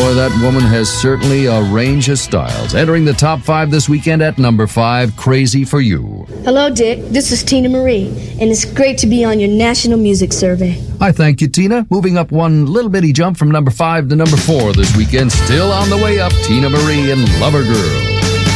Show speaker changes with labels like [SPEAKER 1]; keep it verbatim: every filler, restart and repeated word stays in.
[SPEAKER 1] Boy, that woman has certainly a range of styles. Entering the top five this weekend at number five, Crazy for You.
[SPEAKER 2] Hello, Dick. This is Tina Marie, and it's great to be on your National Music Survey.
[SPEAKER 1] I thank you, Tina. Moving up one little bitty jump from number five to number four this weekend. Still on the way up, Tina Marie and Lover Girl.